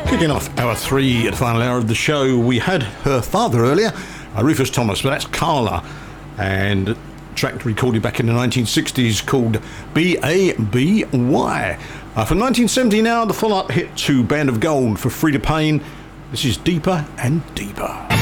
Kicking off hour 3 at the final hour of the show, we had her father earlier, Rufus Thomas, but that's Carla, and a track recorded back in the 1960s called B-A-B-Y. From 1970 now, the follow-up hit to Band of Gold for Freda Payne. This is Deeper and Deeper.